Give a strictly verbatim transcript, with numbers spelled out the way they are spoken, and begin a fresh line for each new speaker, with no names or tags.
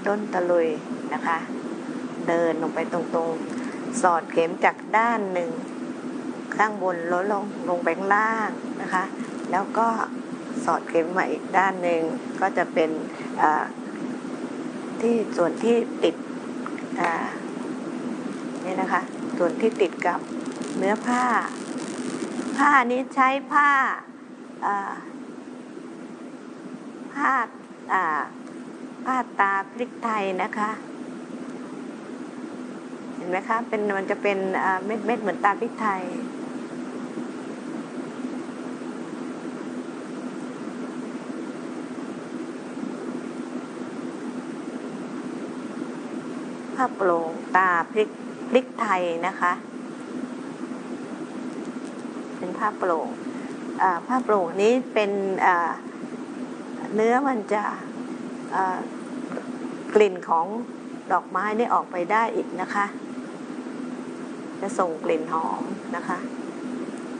ต้นตะลุยนะคะเดินลงไปตรงๆสอดเข็มจากด้านหนึ่งข้างบนลดลงลงไปข้างล่างนะคะแล้วก็สอดเข็มมาอีกด้านหนึ่งก็จะเป็นที่ส่วนที่ติดนี่นะคะส่วนที่ติดกับเนื้อผ้าผ้านี้ใช้ผ้าผ้าผ้าตาพริกไทยนะคะเห็นไหมคะเป็นมันจะเป็นเม็ดเม็ดเหมือนตาพริกไทยผ้าโปร่งตาพริกพริกไทยนะคะเป็นผ้าโปร่งผ้าโปร่งนี้เป็นเนื้อมันจะกลิ่นของดอกไม้นี่ออกไปได้อีกนะคะจะส่งกลิ่นหอมนะคะ